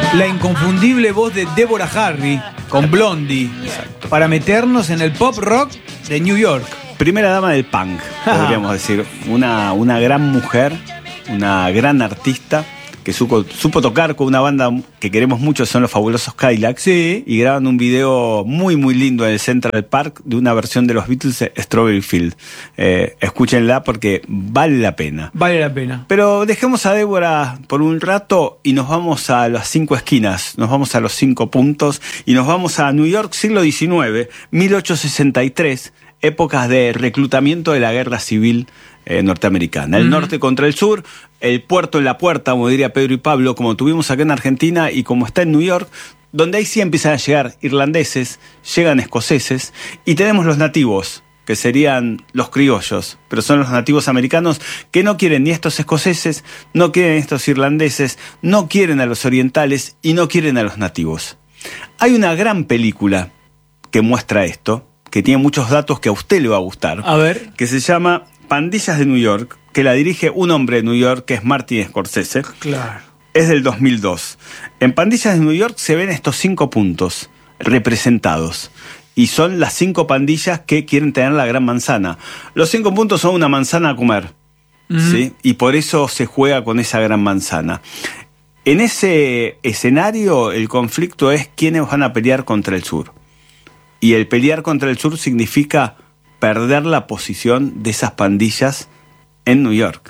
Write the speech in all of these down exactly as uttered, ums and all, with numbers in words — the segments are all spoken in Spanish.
La inconfundible voz de Deborah Harry con Blondie. Exacto. Para meternos en el pop rock de New York. Primera dama del punk, podríamos decir. Una, una gran mujer, una gran artista que supo, supo tocar con una banda que queremos mucho, son los Fabulosos Cadillacs. Sí. Y graban un video muy, muy lindo en el Central Park de una versión de los Beatles, Strawberry Field. Eh, escúchenla porque vale la pena. Vale la pena. Pero dejemos a Débora por un rato y nos vamos a las cinco esquinas, nos vamos a los cinco puntos y nos vamos a New York, siglo diecinueve, mil ochocientos sesenta y tres, épocas de reclutamiento de la guerra civil eh, norteamericana. El uh-huh. norte contra el sur, el puerto en la puerta, como diría Pedro y Pablo, como tuvimos acá en Argentina y como está en New York, donde ahí sí empiezan a llegar irlandeses, llegan escoceses y tenemos los nativos, que serían los criollos, pero son los nativos americanos que no quieren ni estos escoceses, no quieren estos irlandeses, no quieren a los orientales y no quieren a los nativos. Hay una gran película que muestra esto, que tiene muchos datos que a usted le va a gustar. A ver. Que se llama Pandillas de New York, que la dirige un hombre de New York, que es Martin Scorsese. Claro. Es del dos mil dos. En Pandillas de New York se ven estos cinco puntos representados. Y son las cinco pandillas que quieren tener la gran manzana. Los cinco puntos son una manzana a comer. Uh-huh. ¿Sí? Y por eso se juega con esa gran manzana. En ese escenario, el conflicto es quiénes van a pelear contra el sur. Y el pelear contra el sur significa perder la posición de esas pandillas en New York.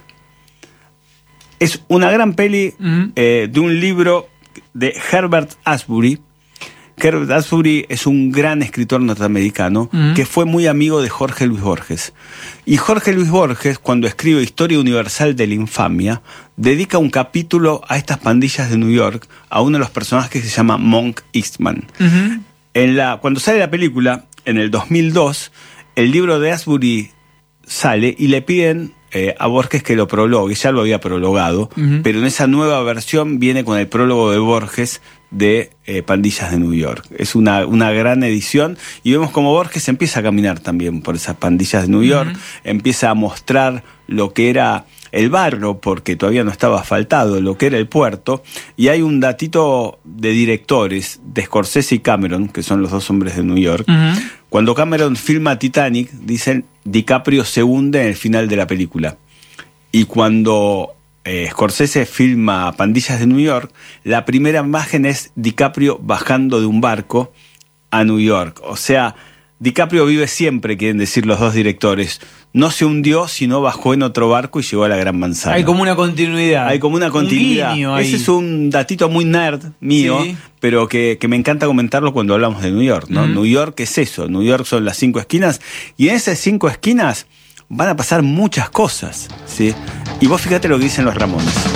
Es una gran peli uh-huh. eh, de un libro de Herbert Asbury. Herbert Asbury es un gran escritor norteamericano uh-huh. que fue muy amigo de Jorge Luis Borges. Y Jorge Luis Borges, cuando escribe Historia Universal de la Infamia, dedica un capítulo a estas pandillas de New York, a uno de los personajes que se llama Monk Eastman. Uh-huh. En la, cuando sale la película, en el dos mil dos, el libro de Asbury sale y le piden eh, a Borges que lo prologue. Ya lo había prologado, uh-huh. pero en esa nueva versión viene con el prólogo de Borges de eh, Pandillas de New York. Es una, una gran edición y vemos como Borges empieza a caminar también por esas pandillas de New York, uh-huh. empieza a mostrar lo que era el barrio, porque todavía no estaba asfaltado, lo que era el puerto, y hay un datito de directores, de Scorsese y Cameron, que son los dos hombres de New York. Uh-huh. Cuando Cameron filma Titanic, dicen DiCaprio se hunde en el final de la película. Y cuando eh, Scorsese filma Pandillas de New York, la primera imagen es DiCaprio bajando de un barco a New York. O sea, DiCaprio vive siempre, quieren decir los dos directores. No se hundió, sino bajó en otro barco y llegó a la gran manzana. Hay como una continuidad. Hay como una continuidad. Un guiño ahí. Ese es un datito muy nerd mío, sí. pero que, que me encanta comentarlo cuando hablamos de New York, ¿no? Uh-huh. New York es eso. New York son las cinco esquinas. Y en esas cinco esquinas van a pasar muchas cosas, ¿sí? Y vos fíjate lo que dicen los Ramones.